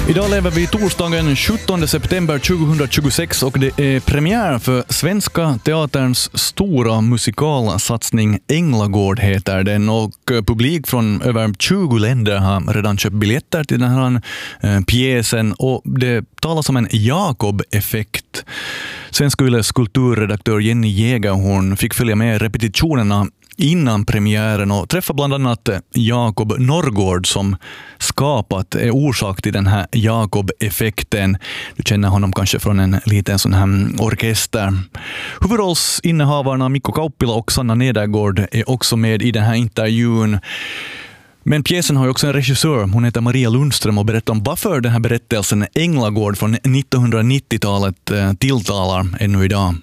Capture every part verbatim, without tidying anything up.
Idag lever vi torsdagen sjuttonde september tjugohundratjugosex och det är premiär för Svenska Teaterns stora musikalsatsning Änglagård heter den, och publik från över tjugo länder har redan köpt biljetter till den här eh, pjäsen, och det talas om en Jakob-effekt. Svenska Yles kulturredaktör Jenny Jägerhorn fick följa med repetitionerna innan premiären och träffa bland annat Jakob Norrgård som skapat är orsak till den här Jakob-effekten. Du känner honom kanske från en liten sån här orkester. Huvudrollsinnehavarna Mikko Kauppila och Sanna Nedergård är också med i den här intervjun. Men pjäsen har ju också en regissör, hon heter Maria Lundström, och berättar om varför den här berättelsen Änglagård från nittonhundranittiotalet tilltalar ännu idag.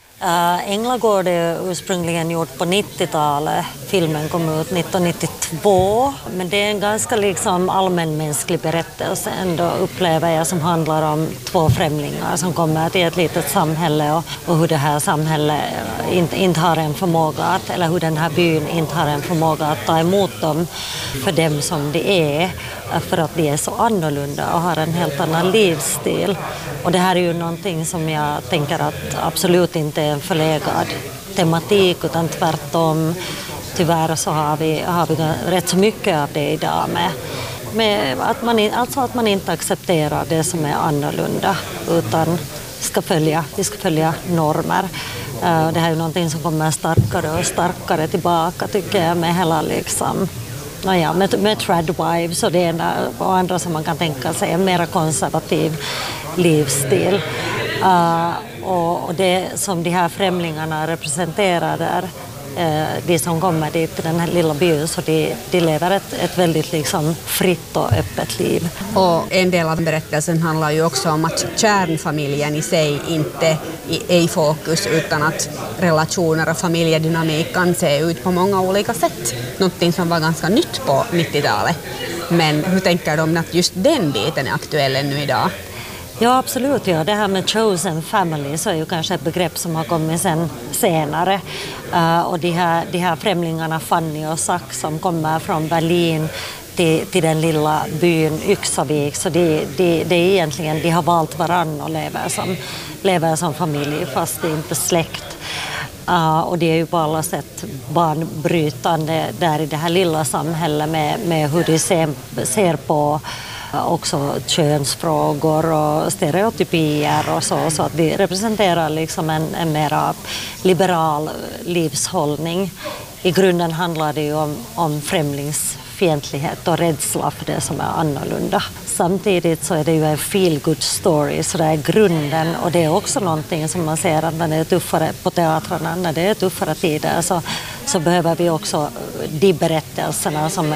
Uh, Änglagård är ursprungligen gjort på nittiotalet. Filmen kom ut nittonhundranittiotvå. Men det är en ganska liksom allmänmänsklig berättelse ändå, upplever jag, som handlar om två främlingar som kommer till ett litet samhälle och, och hur det här samhället inte, inte har en förmåga att, eller hur den här byn inte har en förmåga att ta emot dem för dem som de är, för att de är så annorlunda och har en helt annan livsstil. Och det här är ju någonting som jag tänker att absolut inte är en förlegad tematik, utan tvärtom. Tyvärr så har vi, har vi rätt så mycket av det idag med, med att man, alltså att man inte accepterar det som är annorlunda, utan ska följa, vi ska följa normer. Det här är ju någonting som kommer starkare och starkare tillbaka, tycker jag, med hela liksom Naja, med, med tradwives och det ena och andra som man kan tänka sig en mer konservativ livsstil. Uh, och, och det som de här främlingarna representerar där, uh, de som kommer dit till den här lilla byn, så de, de lever ett, ett väldigt liksom fritt och öppet liv. Och en del av berättelsen handlar ju också om att kärnfamiljen i sig inte är i fokus, utan att relationer och familjedynamik kan se ut på många olika sätt. Någonting som var ganska nytt på nittiotalet. Men hur tänker de att just den biten är aktuell ännu idag? Ja, absolut. Ja. Det här med chosen family så är ju kanske ett begrepp som har kommit sen senare. Uh, och de här, de här främlingarna Fanny och Zack som kommer från Berlin till, till den lilla byn Yxavik, så de, de, de, egentligen, de har valt varann och lever som, lever som familj fast det är inte släkt. Uh, och det är ju på alla sätt banbrytande där i det här lilla samhället med, med hur de ser, ser på också könsfrågor och stereotypier och så, så att vi representerar liksom en, en mera liberal livshållning. I grunden handlar det ju om, om främlingsfientlighet och rädsla för det som är annorlunda. Samtidigt så är det ju en feel good story, så det är grunden, och det är också någonting som man ser att när det är tuffare på teatrarna, när det är tuffare tider så, så behöver vi också de berättelserna som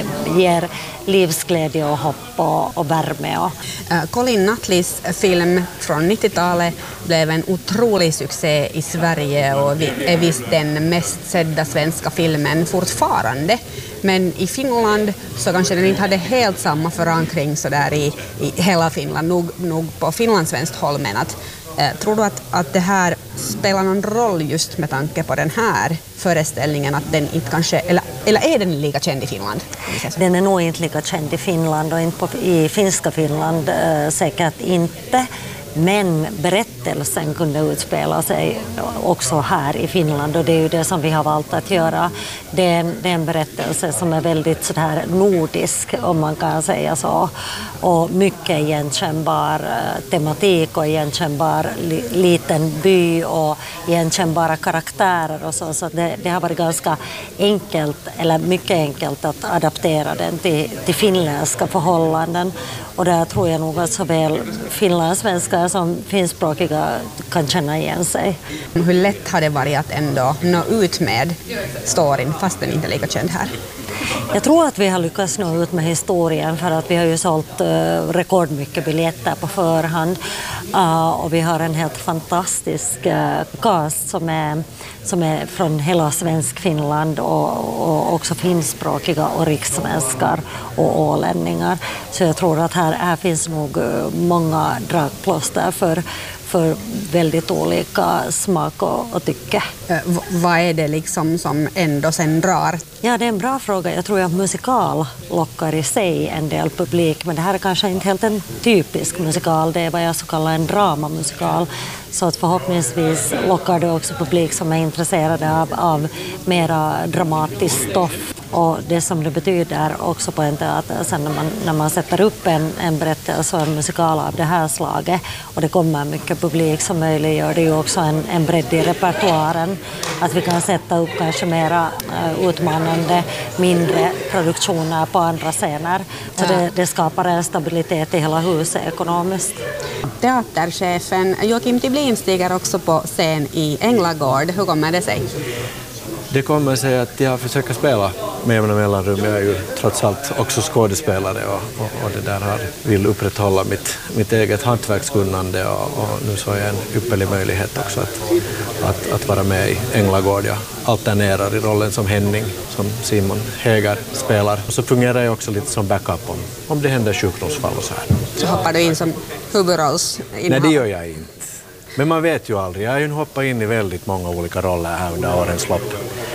ger livsglädje och hopp och, och värme. Och. Colin Nutleys film från nittiotalet blev en otrolig succé i Sverige och är visst den mest sedda svenska filmen fortfarande. Men i Finland så kanske den inte hade helt samma förankring så där i, i hela Finland, nog, nog på finlandssvenskt håll. Men att, eh, tror du att, att det här spelar någon roll just med tanke på den här föreställningen, att den inte kanske, eller, eller är den lika känd i Finland? Den är nog inte lika känd i Finland och inte på, i finska Finland eh, säkert inte. Men berättelsen kunde utspela sig också här i Finland, och det är ju det som vi har valt att göra. Det är en, det är en berättelse som är väldigt så här nordisk, om man kan säga så. Och mycket igenkännbar tematik och igenkännbar li, liten by och igenkännbara karaktärer och så. Så det, det har varit ganska enkelt, eller mycket enkelt att adaptera den till, till finländska förhållanden. Och där tror jag nog att såväl finlandssvenskar som finskspråkiga kan känna igen sig. Hur lätt har det varit att ändå nå ut med storyn fast den inte är lika känd här? Jag tror att vi har lyckats nå ut med historien, för att vi har ju sålt uh, rekordmycket biljetter på förhand. Uh, och vi har en helt fantastisk uh, cast som är, som är från hela svensk Finland och, och också finskspråkiga och rikssvenskar och ålänningar. Så jag tror att här, här finns nog uh, många dragplåster för, för väldigt olika smak och, och tycke. Eh, v- vad är det liksom som ändå sen drar? Ja, det är en bra fråga. Jag tror att musikal lockar i sig en del publik, men det här är kanske inte helt en typisk musikal. Det är vad jag så kallar en dramamusikal. Så att förhoppningsvis lockar det också publik som är intresserade av, av mera dramatiskt stoff. Och det som det betyder också på en teater sen när man, när man sätter upp en, en berättelse och en musikal av det här slaget och det kommer mycket publik som möjliggör det ju också en, en bredd i repertoaren. Att vi kan sätta upp kanske mera uh, utmanande, mindre produktioner på andra scener. Så det, det skapar en stabilitet i hela huset ekonomiskt. Teaterchefen Joakim Tiblin stiger också på scen i Änglagård. Hur kommer det sig? Det kommer sig att jag försöker spela med jämna mellanrum. Jag är ju trots allt också skådespelare och, och, och det där har, vill upprätthålla mitt, mitt eget hantverkskunnande och, och nu så är jag en ypperlig möjlighet också att, att, att vara med i Änglagård. Jag alternerar i rollen som Henning, som Simon Häger spelar. Och så fungerar jag också lite som backup om, om det händer sjukdomsfall och så här. Så hoppar du in som huvudrollsinnehavare? Nej, det gör jag inte. Men man vet ju aldrig. Jag har ju hoppat in i väldigt många olika roller här under årens lopp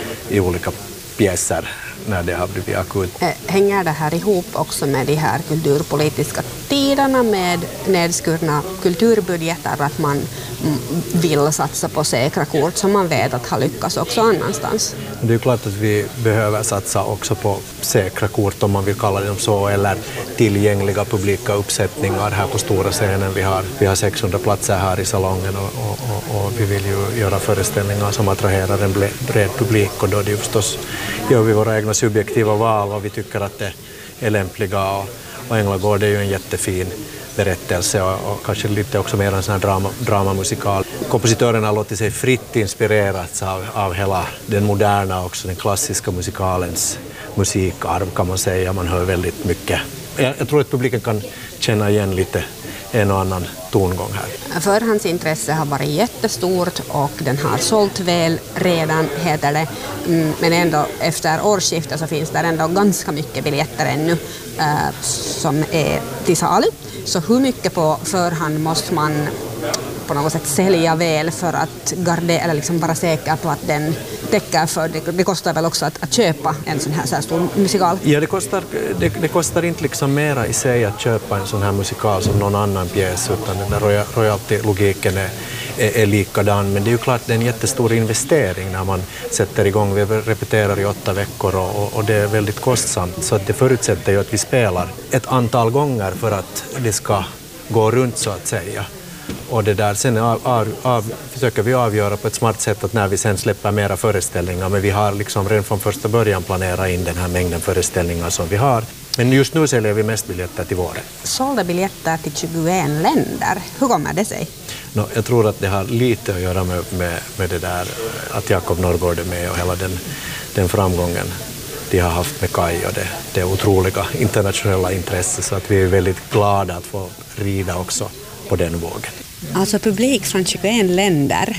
i olika pjäser när det har blivit akut. Hänger det här ihop också med de här kulturpolitiska tiderna med nedskurna kulturbudgetar, att man vill satsa på säkra kort som man vet att har lyckats också annanstans? Det är ju klart att vi behöver satsa också på säkra kort om man vill kalla dem så, eller tillgängliga publika uppsättningar här på stora scenen. Vi har, vi har sexhundra platser här i salongen och, och, och, och vi vill ju göra föreställningar som attraherar en bred publik och då är det ju förstås, gör vi våra egna subjektiva val vad vi tycker att det är lämpliga och, och Änglagård är ju en jättefin berättelse och, och kanske lite också mer en sån här drama, dramamusikal. Kompositören har låtit sig fritt inspirerats av, av hela den moderna också den klassiska musikalens musikarv kan man säga. Man hör väldigt mycket. Jag, jag tror att publiken kan känna igen lite en och annan tongång här. Förhandsintresse har varit jättestort och den har sålt väl redan, heter det. Men ändå efter årsskiftet så finns det ändå ganska mycket biljetter ännu äh, som är till salu. Så hur mycket på förhand måste man på något sätt sälja väl för att gardera eller liksom vara säker på att den täcker för det, det kostar väl också att, att köpa en sån här, så här stor musikal? Ja, det kostar, det, det kostar inte liksom mera i sig att köpa en sån här musikal som någon annan pjäs utan den där royalty-logiken är, är, är likadan. Men det är ju klart det är en jättestor investering när man sätter igång. Vi repeterar i åtta veckor och, och, och det är väldigt kostsamt så att det förutsätter ju att vi spelar ett antal gånger för att det ska gå runt så att säga. Och det där, sen av, av, av, försöker vi avgöra på ett smart sätt att när vi sen släpper mera föreställningar, men vi har liksom redan från första början planerat in den här mängden föreställningar som vi har. Men just nu säljer vi mest biljetter till våren. Sålda biljetter till tjugoett länder. Hur kommer det sig? No, jag tror att det har lite att göra med, med, med det där att Jakob Norrgård är med och hela den, den framgången de har haft med Kaj och det, det otroliga internationella intresset så att vi är väldigt glada att få rida också på den vågen. Alltså publik från tjugoett länder.